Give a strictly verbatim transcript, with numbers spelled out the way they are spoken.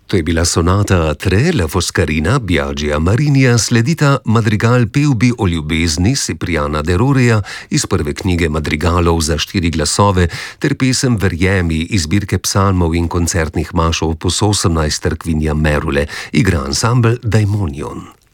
To je bila sonata Tre la Foscarina Biagija Marinija, sledita madrigal Pevbi o ljubezni Cipriana de Roreja iz prve knjige madrigalov za štiri glasove ter pesem Verjemi iz zbirke psalmov in koncertnih maš opus osemnajst Tarquinija Merule, igra ansambel Daimonion.